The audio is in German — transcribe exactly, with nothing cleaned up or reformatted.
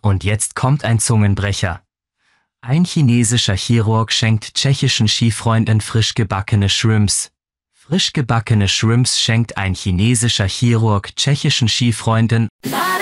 Und jetzt kommt ein Zungenbrecher. Ein chinesischer Chirurg schenkt tschechischen Skifreunden frisch gebackene Shrimps. Frisch gebackene Shrimps schenkt ein chinesischer Chirurg tschechischen Skifreunden.